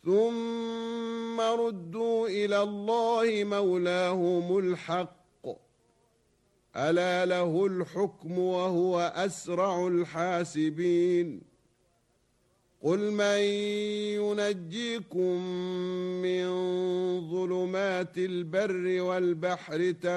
ثم ردوا إلى الله مولاهم الحق ألا له الحكم وهو أسرع الحاسبين قل من ينجيكم من ظلمات البر والبحر